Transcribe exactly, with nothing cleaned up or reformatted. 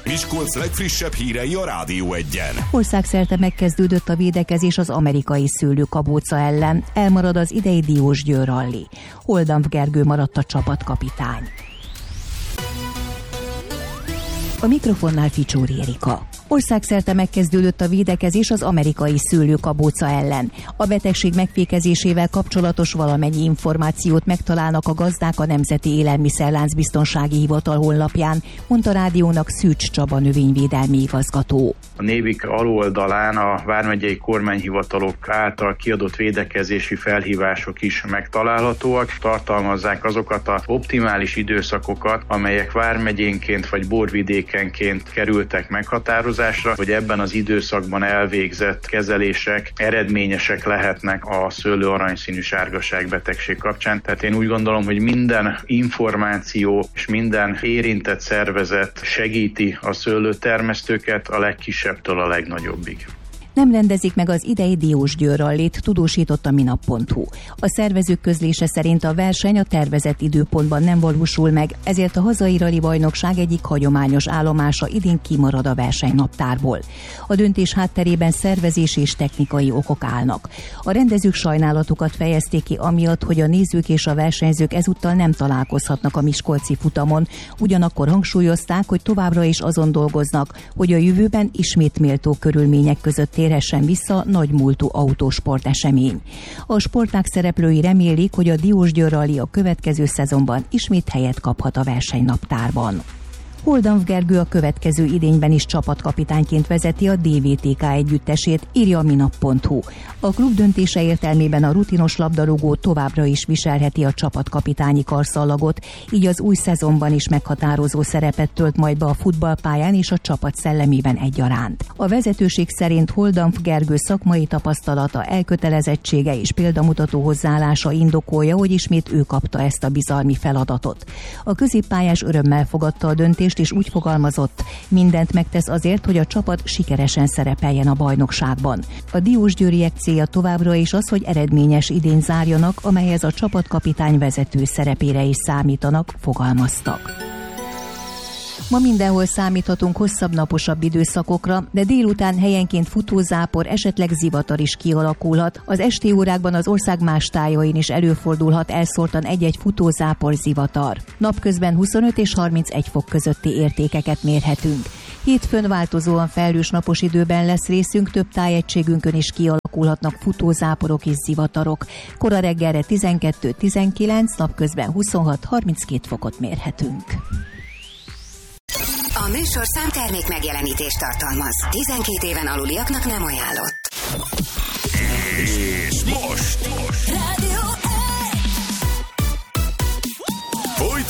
Miskolc legfrissebb hírei a Rádió Egyen. Országszerte megkezdődött a védekezés az amerikai szőlőkabóca ellen. Elmarad az idei Diósgyőr ralli. Holdanf Gergő maradt a csapatkapitány. A mikrofonnál Ficsóri Erika. Országszerte megkezdődött a védekezés az amerikai szőlőkabóca ellen. A betegség megfékezésével kapcsolatos valamennyi információt megtalálnak a gazdák a Nemzeti Élelmiszerláncbiztonsági Hivatal honlapján, mondta rádiónak Szűcs Csaba növényvédelmi igazgató. A Névik aloldalán a vármegyei kormányhivatalok által kiadott védekezési felhívások is megtalálhatóak. Tartalmazzák azokat az optimális időszakokat, amelyek vármegyénként vagy borvidékenként kerültek meghatározásra, hogy ebben az időszakban elvégzett kezelések eredményesek lehetnek a szőlő aranyszínű sárgaság betegség kapcsán. Tehát én úgy gondolom, hogy minden információ és minden érintett szervezet segíti a szőlőtermesztőket a legkisebbtől a legnagyobbig. Nem rendezik meg az idei Diósgyőr rallit, tudósított a minap pont hu. A szervezők közlése szerint a verseny a tervezett időpontban nem valósul meg, ezért a hazai rali bajnokság egyik hagyományos állomása idén kimarad a versenynaptárból. A döntés hátterében szervezési és technikai okok állnak. A rendezők sajnálatukat fejezték ki amiatt, hogy a nézők és a versenyzők ezúttal nem találkozhatnak a miskolci futamon, ugyanakkor hangsúlyozták, hogy továbbra is azon dolgoznak, hogy a jövőben ismét méltó körülmények között térhessen vissza nagymúltú autósport esemény. A sportág szereplői remélik, hogy a Diósgyőr rali a következő szezonban ismét helyet kaphat a versenynaptárban. Holdanf Gergő a következő idényben is csapatkapitányként vezeti a dé vé té ká együttesét, írja a minap pont hu. A klub döntése értelmében a rutinos labdarúgó továbbra is viselheti a csapatkapitányi karszallagot, így az új szezonban is meghatározó szerepet tölt majd be a futballpályán és a csapat szellemében egyaránt. A vezetőség szerint Holdanf Gergő szakmai tapasztalata, elkötelezettsége és példamutató hozzáállása indokolja, hogy ismét ő kapta ezt a bizalmi feladatot. A középpályás örömmel fogadta a döntést, és úgy fogalmazott, mindent megtesz azért, hogy a csapat sikeresen szerepeljen a bajnokságban. A diósgyőriek célja továbbra is az, hogy eredményes idény zárjanak, amelyhez a csapatkapitány vezető szerepére is számítanak, fogalmaztak. Ma mindenhol számíthatunk hosszabb, naposabb időszakokra, de délután helyenként futózápor, esetleg zivatar is kialakulhat. Az esti órákban az ország más tájain is előfordulhat elszórtan egy-egy futózápor, zivatar. Napközben huszonöt és harmincegy fok közötti értékeket mérhetünk. Hétfőn változóan felhős napos időben lesz részünk, több tájegységünkön is kialakulhatnak futózáporok és zivatarok. Kora reggelre tizenkettő-tizenkilenc, napközben huszonhat harminckét fokot mérhetünk. A műsor számtermék megjelenítést tartalmaz. tizenkét éven aluliaknak nem ajánlott. És most